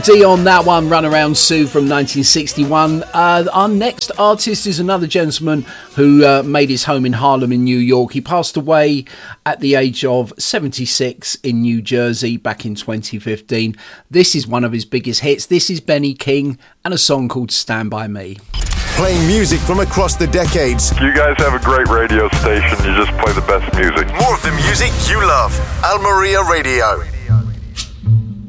D on that one, Runaround Sue from 1961. Our next artist is another gentleman who made his home in Harlem in New York. He passed away at the age of 76 in New Jersey back in 2015. This is one of his biggest hits. This is Benny King and a song called Stand By Me. Playing music from across the decades. You guys have a great radio station. You just play the best music. More of the music you love. Al Maria Radio.